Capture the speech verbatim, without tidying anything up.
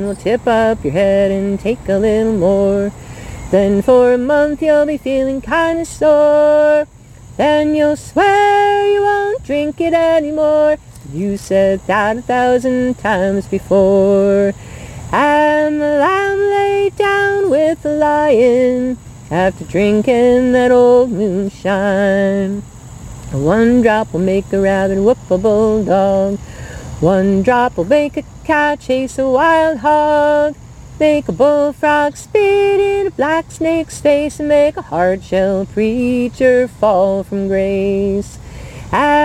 will tip up your head and take a little more. Then for a month you'll be feeling kinda sore. Then you'll swear you won't drink it anymore. You said that a thousand times before. And the lamb lay down with the lion after drinking that old moonshine. One drop will make a rabbit whoop a bulldog. One drop will make a cat chase a wild hog. Make a bullfrog spit in a black snake's face, and make a hard-shell preacher fall from grace. And